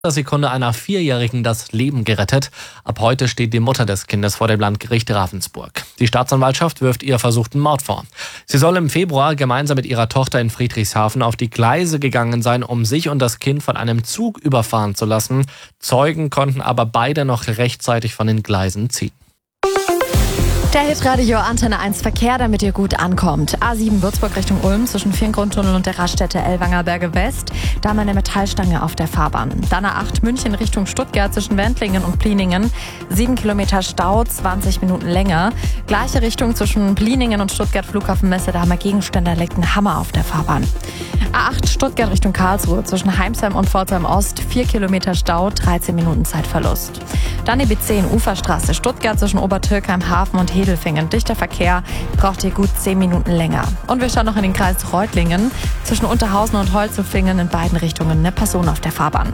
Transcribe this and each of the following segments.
Sekunde einer Vierjährigen das Leben gerettet. Ab heute steht die Mutter des Kindes vor dem Landgericht Ravensburg. Die Staatsanwaltschaft wirft ihr versuchten Mord vor. Sie soll im Februar gemeinsam mit ihrer Tochter in Friedrichshafen auf die Gleise gegangen sein, um sich und das Kind von einem Zug überfahren zu lassen. Zeugen konnten aber beide noch rechtzeitig von den Gleisen ziehen. Der Hitradio Antenne 1 Verkehr, damit ihr gut ankommt. A7 Würzburg Richtung Ulm zwischen Vierengrundtunnel und der Raststätte Ellwanger Berge West. Da haben wir eine Metallstange auf der Fahrbahn. Dann A8 München Richtung Stuttgart zwischen Wendlingen und Pliningen. 7 Kilometer Stau, 20 Minuten länger. Gleiche Richtung zwischen Pliningen und Stuttgart Flughafenmesse. Da haben wir Gegenstände, da liegt ein Hammer auf der Fahrbahn. A8 Stuttgart Richtung Karlsruhe zwischen Heimsheim und Pforzheim Ost. 4 Kilometer Stau, 13 Minuten Zeitverlust. Dann die B10 Uferstraße Stuttgart zwischen Obertürkheim Hafen und Hedelfingen. Dichter Verkehr, braucht ihr gut 10 Minuten länger. Und wir schauen noch in den Kreis Reutlingen. Zwischen Unterhausen und Holzufingen in beiden Richtungen eine Person auf der Fahrbahn.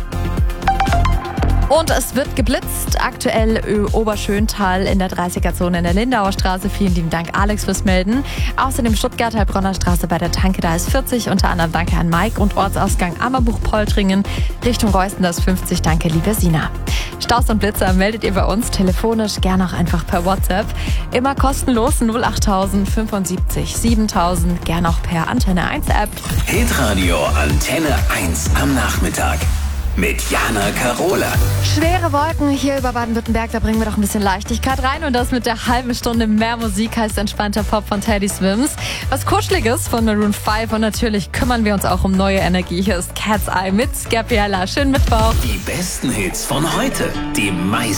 Und es wird geblitzt, aktuell Oberschöntal in der 30er-Zone in der Lindauer Straße. Vielen lieben Dank, Alex, fürs Melden. Außerdem Stuttgart-Heilbronner Straße bei der Tanke, da ist 40. Unter anderem danke an Mike und Ortsausgang Ammerbuch-Poltringen. Richtung Reusten, das 50. Danke, liebe Sina. Staus und Blitzer meldet ihr bei uns telefonisch, gerne auch einfach per WhatsApp. Immer kostenlos 08000 75 7000, gerne auch per Antenne 1 App. Hitradio Antenne 1 am Nachmittag. Mit Jana Karola. Schwere Wolken hier über Baden-Württemberg, da bringen wir doch ein bisschen Leichtigkeit rein. Und das mit der halben Stunde mehr Musik heißt entspannter Pop von Teddy Swims. Was Kuscheliges von Maroon 5 und natürlich kümmern wir uns auch um neue Energie. Hier ist Cat's Eye mit Gabriella. Schönen Mittwoch. Die besten Hits von heute. Die meisten